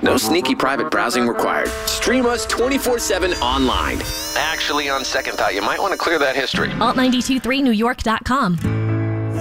No sneaky private browsing required. Stream us 24/7 online. Actually, on second thought, you might want to clear that history. Alt923NewYork.com.